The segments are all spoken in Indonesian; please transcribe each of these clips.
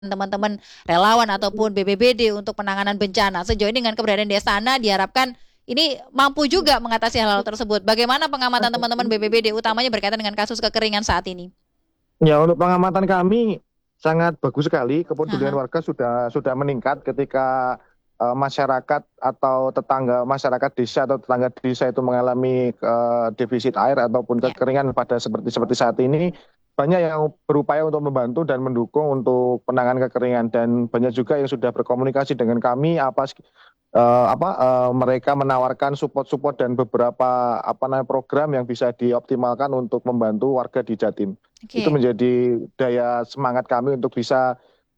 teman-teman relawan ataupun BPBD untuk penanganan bencana. Sejauh ini dengan keberadaan Desana diharapkan ini mampu juga mengatasi hal-hal tersebut. Bagaimana pengamatan teman-teman BPBD utamanya berkaitan dengan kasus kekeringan saat ini? Ya, untuk pengamatan kami sangat bagus sekali. Kepedulian Aha. warga sudah meningkat ketika masyarakat atau tetangga masyarakat desa atau tetangga desa itu mengalami defisit air ataupun Ya. kekeringan pada seperti saat ini. Banyak yang berupaya untuk membantu dan mendukung untuk penanganan kekeringan dan banyak juga yang sudah berkomunikasi dengan kami mereka menawarkan support-support dan beberapa program yang bisa dioptimalkan untuk membantu warga di Jatim. Itu Oke. menjadi daya semangat kami untuk bisa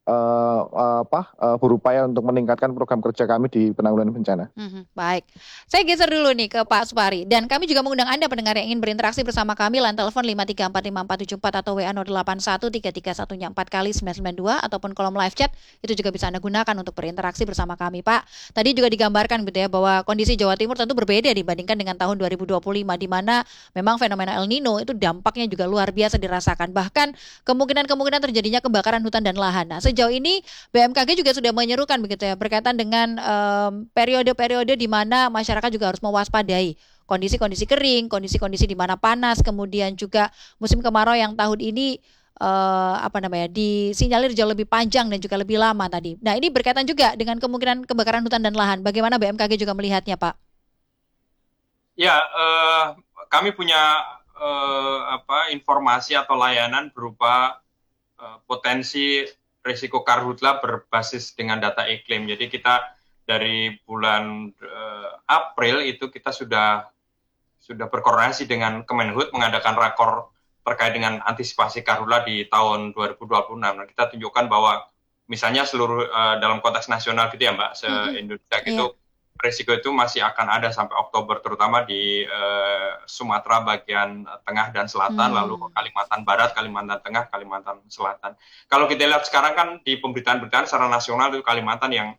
berupaya untuk meningkatkan program kerja kami di penanggulangan bencana. Baik, saya geser dulu nih ke Pak Supari. Dan kami juga mengundang Anda pendengar yang ingin berinteraksi bersama kami. Line telepon 5345474 atau WA 08138134 kali 992 ataupun kolom live chat itu juga bisa Anda gunakan untuk berinteraksi bersama kami, Pak. Tadi juga digambarkan gitu ya bahwa kondisi Jawa Timur tentu berbeda dibandingkan dengan tahun 2025 di mana memang fenomena El Nino itu dampaknya juga luar biasa dirasakan. Bahkan kemungkinan terjadinya kebakaran hutan dan lahan. Nah, sejauh ini BMKG juga sudah menyerukan begitu ya berkaitan dengan periode-periode di mana masyarakat juga harus mewaspadai kondisi-kondisi kering, kondisi-kondisi di mana panas, kemudian juga musim kemarau yang tahun ini disinyalir jauh lebih panjang dan juga lebih lama tadi. Nah, ini berkaitan juga dengan kemungkinan kebakaran hutan dan lahan. Bagaimana BMKG juga melihatnya, Pak? Ya, kami punya informasi atau layanan berupa potensi risiko karhutla berbasis dengan data iklim. Jadi kita dari bulan April itu kita sudah berkoordinasi dengan Kemenhut mengadakan rakor terkait dengan antisipasi karhutla di tahun 2026. Nah, kita tunjukkan bahwa misalnya seluruh dalam konteks nasional gitu ya Mbak, se-Indonesia gitu, risiko itu masih akan ada sampai Oktober, terutama di Sumatera bagian tengah dan selatan, lalu Kalimantan Barat, Kalimantan Tengah, Kalimantan Selatan. Kalau kita lihat sekarang kan di pemberitaan-pemberitaan secara nasional itu Kalimantan yang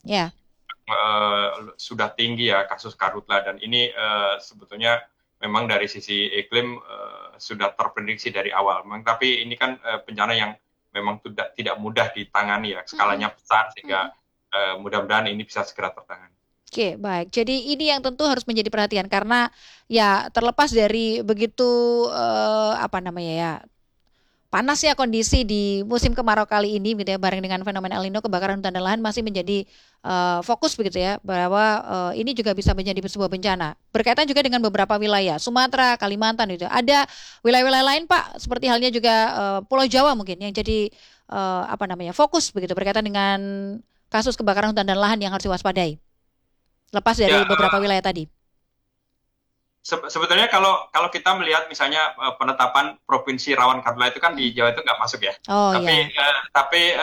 sudah tinggi ya kasus karhutla, dan ini sebetulnya memang dari sisi iklim sudah terprediksi dari awal. Tapi ini kan bencana yang memang tidak mudah ditangani ya, skalanya besar sehingga mudah-mudahan ini bisa segera tertangani. Oke, baik. Jadi ini yang tentu harus menjadi perhatian karena ya terlepas dari begitu panasnya kondisi di musim kemarau kali ini gitu ya, bareng dengan fenomena El Nino, kebakaran hutan dan lahan masih menjadi fokus begitu ya, bahwa ini juga bisa menjadi sebuah bencana. Berkaitan juga dengan beberapa wilayah, Sumatera, Kalimantan itu. Ada wilayah-wilayah lain Pak, seperti halnya juga Pulau Jawa mungkin yang jadi fokus begitu berkaitan dengan kasus kebakaran hutan dan lahan yang harus diwaspadai. Lepas dari beberapa wilayah tadi. Sebetulnya kalau kita melihat misalnya penetapan provinsi rawan karhutla itu kan di Jawa itu nggak masuk ya. Tapi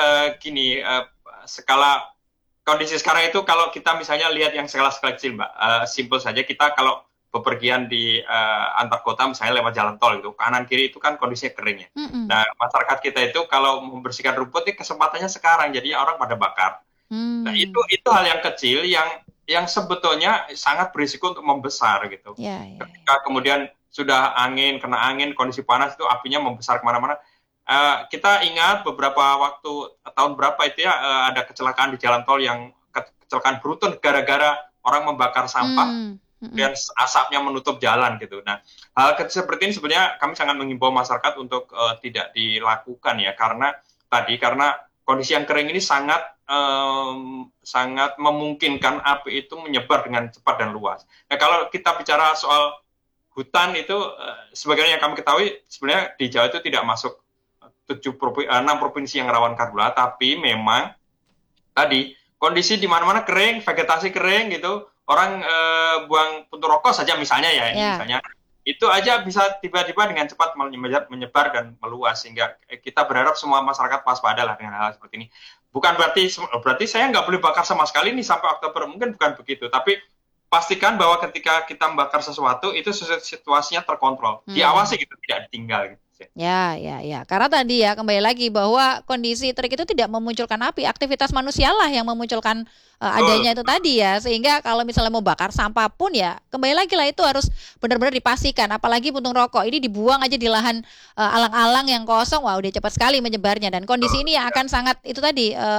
skala kondisi sekarang itu kalau kita misalnya lihat yang skala kecil Mbak, simpel saja kita kalau bepergian di antar kota misalnya lewat jalan tol gitu, kanan kiri itu kan kondisinya kering ya. Nah, masyarakat kita itu kalau membersihkan rumput ini kesempatannya sekarang, jadi orang pada bakar. Nah, itu hal yang kecil yang sebetulnya sangat berisiko untuk membesar gitu. Ketika kemudian sudah kena angin, kondisi panas itu apinya membesar kemana-mana. Kita ingat beberapa tahun berapa itu ya, ada kecelakaan di jalan tol yang kecelakaan beruntun gara-gara orang membakar sampah dan asapnya menutup jalan gitu. Nah, hal seperti ini sebenarnya kami sangat menghimbau masyarakat untuk tidak dilakukan ya, karena kondisi yang kering ini sangat memungkinkan api itu menyebar dengan cepat dan luas. Nah, kalau kita bicara soal hutan itu, sebagaimana yang kami ketahui, sebenarnya di Jawa itu tidak masuk 6 provinsi yang rawan karhutla, tapi memang tadi kondisi di mana-mana kering, vegetasi kering gitu, orang buang puntung rokok saja misalnya ya, misalnya itu aja bisa tiba-tiba dengan cepat menyebar dan meluas, sehingga kita berharap semua masyarakat waspada lah dengan hal seperti ini. Bukan berarti saya nggak boleh bakar sama sekali nih sampai Oktober, mungkin bukan begitu, tapi pastikan bahwa ketika kita membakar sesuatu itu situasinya terkontrol, diawasi gitu, tidak ditinggal gitu. Ya, ya, ya. Karena tadi ya kembali lagi bahwa kondisi terik itu tidak memunculkan api, aktivitas manusia lah yang memunculkan adanya itu tadi ya. Sehingga kalau misalnya mau bakar sampah pun ya kembali lagi lah itu harus benar-benar dipastikan. Apalagi puntung rokok ini dibuang aja di lahan alang-alang yang kosong, wah udah cepat sekali menyebarnya. Dan kondisi ini yang akan sangat itu tadi